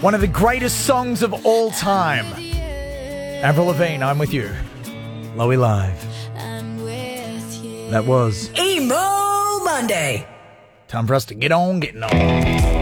One of the greatest songs of all time. Avril Lavigne, I'm With You. Lowy Live. That was Emo Monday. time for us to get on getting on.